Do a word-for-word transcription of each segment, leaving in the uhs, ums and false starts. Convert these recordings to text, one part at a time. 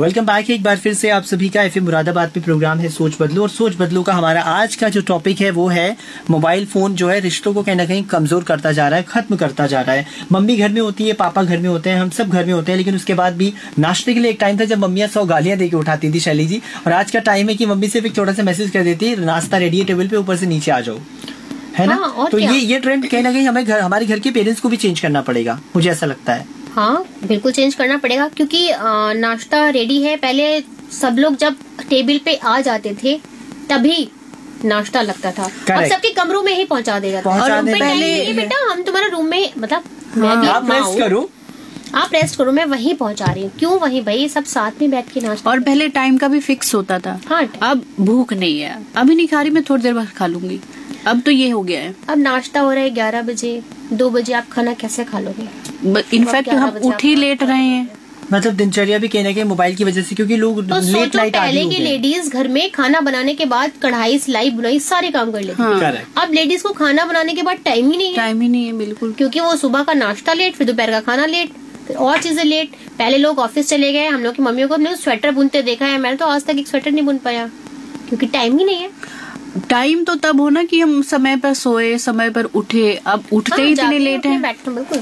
Welcome back एक बार फिर से आप सभी का एफएम मुरादाबाद पे प्रोग्राम है सोच बदलो। और सोच बदलो का हमारा आज का जो टॉपिक है वो है मोबाइल फोन जो है रिश्तों को कहीं ना कहीं कमजोर करता जा रहा है, खत्म करता जा रहा है। मम्मी घर में होती है, पापा घर में होते हैं, हम सब घर में होते हैं, लेकिन उसके बाद भी नाश्ते के लिए एक टाइम था जब मम्मियाँ सौ गालियां देके उठाती थी शैली जी, और आज का टाइम है कि मम्मी सिर्फ एक छोटा सा मैसेज कर देती है, नाश्ता रेडी है टेबल पे, ऊपर से नीचे आ जाओ, है ना। हाँ, तो ये ये ट्रेंड कहीं ना कहीं हमें घर हमारे घर के पेरेंट्स को भी चेंज करना पड़ेगा, मुझे ऐसा लगता है। हाँ बिल्कुल चेंज करना पड़ेगा, क्योंकि नाश्ता रेडी है, पहले सब लोग जब टेबल पे आ जाते थे तभी नाश्ता लगता था। अब सबके कमरों में ही पहुंचा देगा। और रूम पे पहले बेटा हम तुम्हारा रूम में, मतलब मैं भी आप रेस्ट करो, आप रेस्ट करो, मैं वहीं पहुंचा रही हूँ। क्यों वहीं भाई, सब साथ में बैठ के नाश्ता। और पहले टाइम का भी फिक्स होता था। हाँ, अब भूख नहीं है, अभी नहीं खा रही, मैं थोड़ी देर बाद खा लूंगी। अब तो ये हो गया है। अब नाश्ता हो रहा है ग्यारह बजे, दो बजे आप खाना कैसे खा लोगे? इनफैक्ट हम उठ ही लेट रहे हैं, मतलब दिनचर्या भी कहने के मोबाइल की वजह से, क्योंकि लोग तो लेट नाइट पहले की लेडीज घर में खाना बनाने के बाद कढ़ाई सिलाई बुनाई सारे काम कर लेती हाँ। थी। अब लेडीज को खाना बनाने के बाद टाइम ही नहीं है, टाइम ही नहीं है बिल्कुल, क्योंकि वो सुबह का नाश्ता लेट, फिर दोपहर का खाना लेट, फिर और चीजें लेट। पहले लोग ऑफिस चले गए, हम लोग की मम्मियों को हमने स्वेटर बुनते देखा है, मैंने तो आज तक एक स्वेटर नहीं बुन पाया, क्योंकि टाइम ही नहीं है। टाइम तो तब होना कि हम समय पर सोए, समय पर उठे, अब उठते हाँ, ही इतने लेट हैं। बिल्कुल,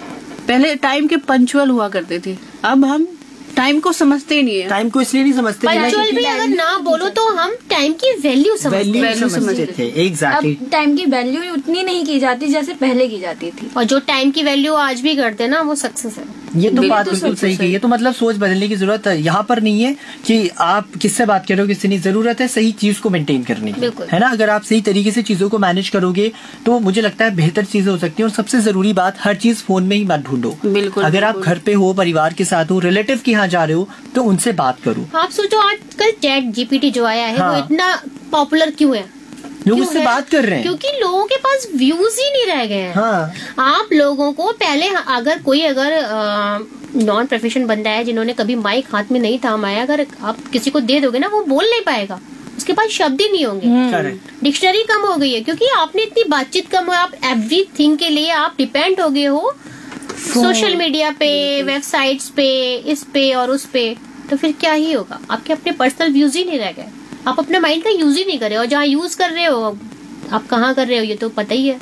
पहले टाइम के पंचुअल हुआ करते थे, अब हम टाइम को समझते ही नहीं है। टाइम को इसलिए नहीं समझते, पंचुअल भी अगर ना बोलो तो हम टाइम की वैल्यू समझते वैल्यू समझते थे। एग्जैक्टली, अब टाइम की वैल्यू उतनी नहीं की जाती जैसे पहले की जाती थी, और जो टाइम की वैल्यू आज भी करते हैं ना, वो सक्सेस है। ये तो बात बिल्कुल सही की है। तो मतलब सोच बदलने की जरूरत है, यहाँ पर नहीं है कि आप किससे बात कर रहे हो, किससे नहीं, जरूरत है सही चीज को मेंटेन करने की, है ना। अगर आप सही तरीके से चीजों को मैनेज करोगे तो मुझे लगता है बेहतर चीजें हो सकती है। और सबसे जरूरी बात, हर चीज फोन में ही मत ढूंढो। बिल्कुल, अगर आप घर पे हो, परिवार के साथ हो, रिलेटिव के यहाँ जा रहे हो, तो उनसे बात करो। आप सोचो आजकल चैट जीपीटी जो आया है, हाँ। वो इतना पॉपुलर क्यों है? लोग उससे बात कर रहे हैं, क्योंकि लोगों के पास व्यूज ही नहीं रह गए हैं। हाँ। आप लोगों को पहले, अगर कोई अगर नॉन प्रोफेशन बंदा है जिन्होंने कभी माइक हाथ में नहीं थामाया, अगर आप किसी को दे दोगे ना, वो बोल नहीं पाएगा, उसके पास शब्द ही नहीं होंगे। डिक्शनरी कम हो गई है, क्योंकि आपने इतनी बातचीत कम हो, आप एवरीथिंग के लिए आप डिपेंड हो गए हो सोशल मीडिया पे, वेबसाइट्स पे, इस पे और उस पे। तो फिर क्या ही होगा, आपके अपने पर्सनल व्यूज ही नहीं रह गए, आप अपने माइंड का यूज ही नहीं कर रहे हो। जहाँ यूज कर रहे हो आप कहाँ कर रहे हो, ये तो पता ही है।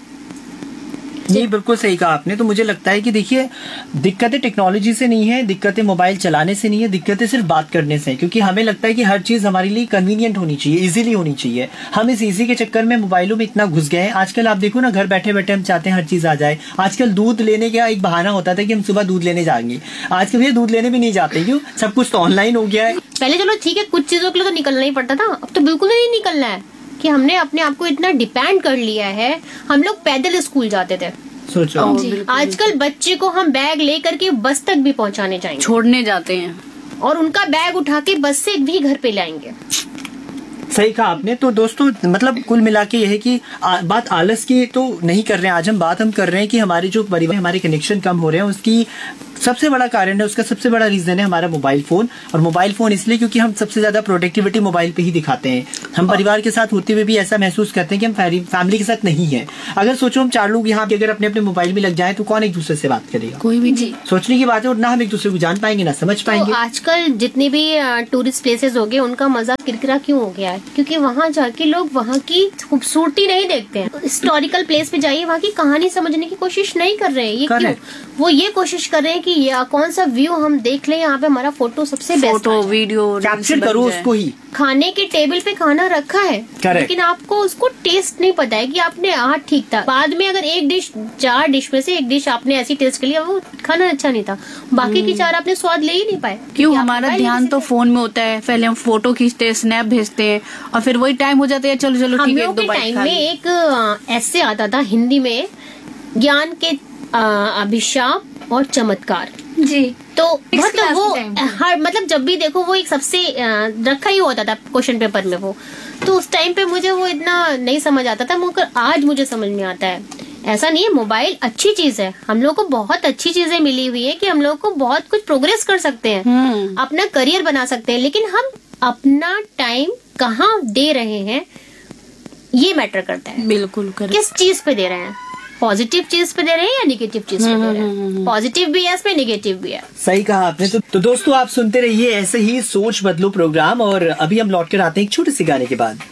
ये बिल्कुल सही कहा आपने। तो मुझे लगता है कि देखिए, दिक्कतें टेक्नोलॉजी से नहीं है, दिक्कतें मोबाइल चलाने से नहीं है, दिक्कतें सिर्फ बात करने से है। क्योंकि हमें लगता है कि हर चीज हमारे लिए कन्वीनियंट होनी चाहिए, इजीली होनी चाहिए। हम इस इजी के चक्कर में मोबाइलों में इतना घुस गए हैं। आजकल आप देखो ना, घर बैठे बैठे हम चाहते हैं हर चीज आ जाए। आजकल दूध लेने का एक बहाना होता था कि हम सुबह दूध लेने जाएंगे, आजकल भैया दूध लेने भी नहीं जाते, क्यों? सब कुछ तो ऑनलाइन हो गया है। पहले चलो ठीक है, कुछ चीजों के लिए तो निकलना ही पड़ता था, अब तो बिल्कुल नहीं निकलना है, कि हमने अपने आप को इतना डिपेंड कर लिया है। हम लोग पैदल स्कूल जाते थे, सोचो आजकल बच्चे को हम बैग लेकर के बस तक भी पहुंचाने जाएंगे, छोड़ने जाते हैं, और उनका बैग उठा के बस से भी घर पे लाएंगे। सही कहा आपने। तो दोस्तों, मतलब कुल मिला के यह है कि आ, बात आलस की तो नहीं कर रहे हैं आज हम, बात हम कर रहे हैं कि हमारे जो परिवार, हमारे कनेक्शन कम हो रहे हैं, उसकी सबसे बड़ा कारण है, उसका सबसे बड़ा रीजन है हमारा मोबाइल फोन। और मोबाइल फोन इसलिए क्योंकि हम सबसे ज्यादा प्रोडक्टिविटी मोबाइल पे ही दिखाते हैं। हम परिवार के साथ होते हुए भी ऐसा महसूस करते हैं कि हम फैमिली के साथ नहीं है। अगर सोचो हम चार लोग यहाँ पे अगर अपने अपने मोबाइल में लग जाए तो कौन एक दूसरे से बात करेगा? कोई भी जी। सोचने की बात है, और ना हम एक दूसरे को जान पाएंगे, ना समझ पाएंगे। तो आजकल जितने भी टूरिस्ट प्लेसेस हो गए, उनका मजा किरकिरा क्यों हो गया है? क्योंकि वहाँ जाके लोग वहाँ की खूबसूरती नहीं देखते हैं। हिस्टोरिकल प्लेस पे जाइए, वहाँ की कहानी समझने की कोशिश नहीं कर रहे हैं। ये क्यों? वो ये कोशिश कर रहे हैं कि ये कौन सा व्यू हम देख लें, यहाँ पे हमारा फोटो सबसे बेस्ट, फोटो वीडियो कैप्चर करो उसको ही। खाने के टेबल पे खाना रखा है, लेकिन आपको उसको टेस्ट नहीं पता है कि आपने, हाँ ठीक था, बाद में अगर एक डिश, चार डिश में से एक डिश आपने ऐसी टेस्ट कर लिया, वो खाना अच्छा नहीं था, बाकी की चार आपने स्वाद ले ही नहीं पाए। क्यों? हमारा ध्यान तो फोन में होता है, पहले हम फोटो खींचते हैं, स्नैप भेजते हैं, और फिर वही टाइम हो जाता है, चलो चलो ठीक है। हम लोग के टाइम में एक ऐसे आता था हिंदी में, ज्ञान के अभिशाप और चमत्कार जी। तो मतलब वो हर, मतलब जब भी देखो वो एक सबसे रखा ही होता था क्वेश्चन पेपर में वो। तो उस टाइम पे मुझे वो इतना नहीं समझ आता था, मगर आज मुझे समझ में आता है। ऐसा नहीं है, मोबाइल अच्छी चीज है, हम लोग को बहुत अच्छी चीजें मिली हुई है कि हम लोग को बहुत कुछ प्रोग्रेस कर सकते हैं, अपना करियर बना सकते हैं, लेकिन हम अपना टाइम कहाँ दे रहे हैं ये मैटर करता है। बिल्कुल, किस चीज पे दे रहे हैं। पॉजिटिव चीज पे दे रहे हैं या निगेटिव चीज पे दे रहे हैं। पॉजिटिव भी है इसमें, निगेटिव भी है। सही कहा आपने। तो, तो दोस्तों आप सुनते रहिए ऐसे ही सोच बदलो प्रोग्राम, और अभी हम लौट कर आते हैं एक छोटे से गाने के बाद।